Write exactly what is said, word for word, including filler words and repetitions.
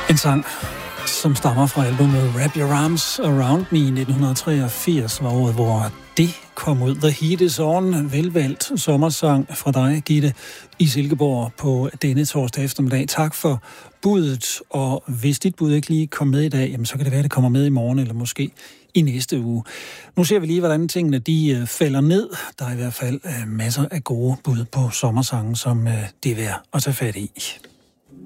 En sang, som stammer fra albumet Wrap Your Arms Around Me i nitten treogfirs, var året, hvor det kom ud. The Heat Is On, velvalgt sommersang fra dig, Gitte, i Silkeborg på denne torsdag eftermiddag. Tak for budet, og hvis dit bud ikke lige kom med i dag, jamen så kan det være, det kommer med i morgen, eller måske i næste uge. Nu ser vi lige, hvordan tingene de falder ned. Der er i hvert fald masser af gode bud på sommersangen, som det er værd at tage fat i.